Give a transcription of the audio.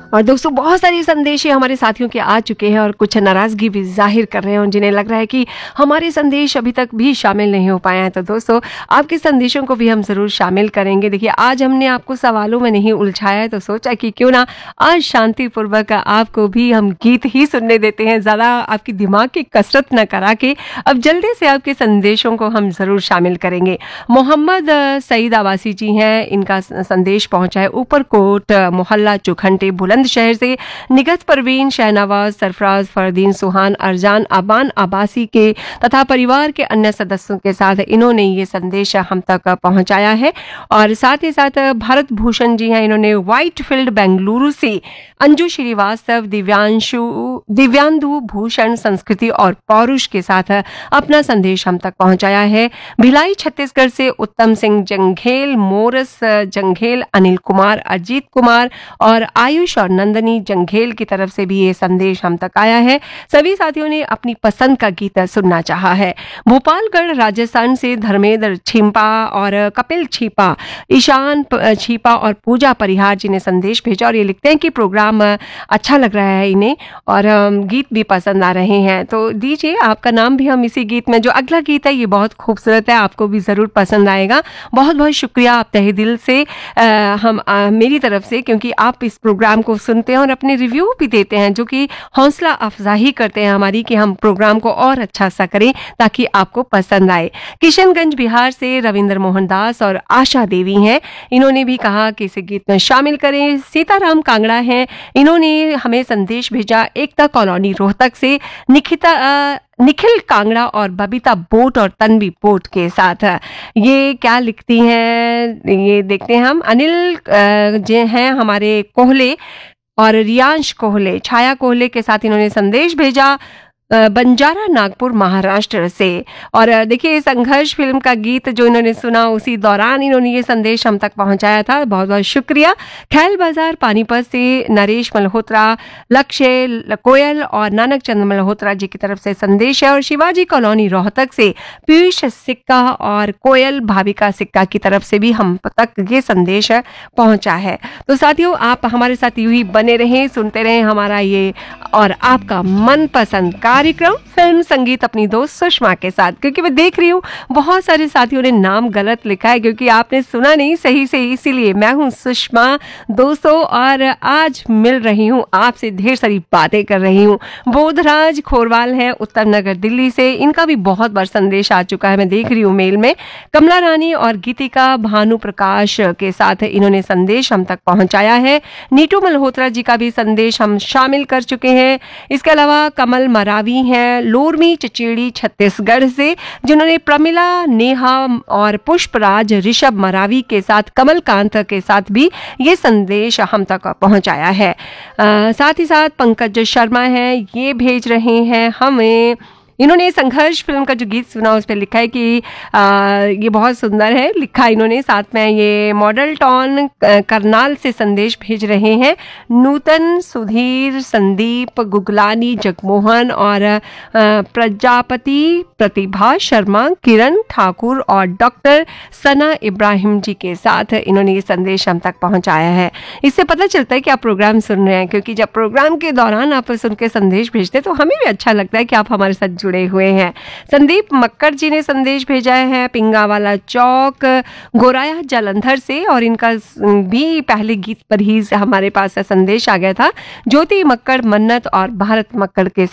और दोस्तों बहुत सारे संदेश हमारे साथियों के आ चुके हैं और कुछ नाराजगी भी जाहिर कर रहे हैं जिन्हें लग रहा है कि हमारे संदेश अभी तक भी शामिल नहीं हो पाए हैं। तो दोस्तों आपके संदेशों को भी हम जरूर शामिल करेंगे। देखिए आज हमने आपको सवालों में नहीं उलझाया है तो सोचा कि क्यों ना आज शांतिपूर्वक आपको भी हम गीत ही सुनने देते हैं, ज्यादा आपकी दिमाग की कसरत न करा के अब जल्दी से आपके संदेशों को हम जरूर शामिल करेंगे। मोहम्मद सईद आवासी जी हैं, इनका संदेश पहुंचा है ऊपरकोट मोहल्ला चुखंटे बुलंदशहर से। निगत परवीन शहनवाज सरफराज फरदीन सुहान अरजान अबान आबासी के तथा परिवार के अन्य सदस्यों के साथ इन्होंने ये संदेश हम तक पहुंचाया है। और साथ ही साथ भारत भूषण जी हैं, इन्होंने व्हाइट फील्ड बेंगलुरु से अंजू श्रीवास्तव दिव्यांदु भूषण संस्कृति और पौरुष के साथ अपना संदेश हम तक पहुंचाया है। भिलाई छत्तीसगढ़ से उत्तम सिंह जंघेल, मोरस जंघेल, अनिल कुमार, अजीत कुमार और आयुष और नंदनी जंघेल की तरफ से भी ये संदेश हम तक आया है। सभी साथियों ने अपनी पसंद का गीत सुनना चाहा है। भोपालगढ़ राजस्थान से धर्मेंद्र छिंपा और कपिल छिपा, ईशान छिपा और पूजा परिहार जी ने संदेश भेजा और ये लिखते हैं कि प्रोग्राम अच्छा लग रहा है इन्हें और गीत भी पसंद आ रहे हैं। तो दीजिए आपका नाम भी हम इसी गीत में। जो अगला गीत है ये बहुत खूबसूरत है, आपको भी जरूर पसंद आएगा। बहुत बहुत शुक्रिया आप तहे दिल से मेरी तरफ से, क्योंकि आप इस प्रोग्राम को सुनते हैं और अपने रिव्यू भी देते हैं जो कि हौसला अफजाही करते हैं हमारी कि हम प्रोग्राम को और अच्छा सा करें ताकि आपको पसंद आए। किशनगंज बिहार से रविंद्र मोहन दास और आशा देवी हैं, इन्होंने भी कहा कि इसे गीत में शामिल करें। सीताराम कांगड़ा हैं, इन्होंने हमें संदेश भेजा एकता कॉलोनी रोहतक से। निखिल कांगड़ा और बबीता बोट और तन्वी बोट के साथ ये क्या लिखती हैं ये देखते हैं हम। अनिल जो हैं हमारे कोहले और रियांश कोहले, छाया कोहले के साथ इन्होंने संदेश भेजा बंजारा नागपुर महाराष्ट्र से। और देखिए संघर्ष फिल्म का गीत जो इन्होंने सुना उसी दौरान इन्होंने ये संदेश हम तक पहुंचाया था, बहुत बहुत शुक्रिया। खैल बाजार पानीपत से नरेश मल्होत्रा, लक्ष्य कोयल और नानक चंद मल्होत्रा जी की तरफ से संदेश है। और शिवाजी कॉलोनी रोहतक से पीयूष सिक्का और कोयल भाविका सिक्का की तरफ से भी हम तक ये संदेश पहुंचा है। तो साथियों आप हमारे साथ यूं ही बने रहें, सुनते रहें हमारा ये और आपका मनपसंद कार्यक्रम फिल्म संगीत अपनी दोस्त सुषमा के साथ। क्योंकि मैं देख रही हूँ बहुत सारे साथियों ने नाम गलत लिखा है क्योंकि आपने सुना नहीं सही से, इसीलिए मैं हूँ सुषमा दोस्तों और आज मिल रही हूँ आपसे, ढेर सारी बातें कर रही हूँ। बोधराज खोरवाल है उत्तर नगर दिल्ली से, इनका भी बहुत बार संदेश आ चुका है, मैं देख रही हूँ मेल में। कमला रानी और गीतिका भानु प्रकाश के साथ इन्होंने संदेश हम तक पहुंचाया है। नीटू मल्होत्रा जी का भी संदेश हम शामिल कर चुके हैं। इसके अलावा कमल मरावी हैं लोरमी चचेड़ी छत्तीसगढ़ से, जिन्होंने प्रमिला नेहा और पुष्पराज ऋषभ मरावी के साथ कमलकांत के साथ भी ये संदेश हम तक पहुंचाया है। साथ ही साथ पंकज शर्मा हैं, ये भेज रहे हैं हमें, इन्होंने संघर्ष फिल्म का जो गीत सुना उस पर लिखा है कि ये बहुत सुंदर है, लिखा इन्होंने। साथ में ये मॉडल टाउन करनाल से संदेश भेज रहे हैं नूतन, सुधीर, संदीप, गुगलानी, जगमोहन और प्रजापति, प्रतिभा शर्मा, किरण ठाकुर और डॉक्टर सना इब्राहिम जी के साथ इन्होंने ये संदेश हम तक पहुंचाया है। इससे पता चलता है कि आप प्रोग्राम सुन रहे हैं, क्योंकि जब प्रोग्राम के दौरान आप सुन के संदेश भेजते हैं तो हमें भी अच्छा लगता है कि आप हमारे साथ जुड़े हुए हैं। संदीप मक्कर जी ने संदेश भेजा है पिंगावाला चौक गोराया जालंधर से और इनका भी पहले गीत पर ही हमारे पास संदेश आ गया था। ज्योति मक्कड़, मन्नत और भारत मक्कड़ के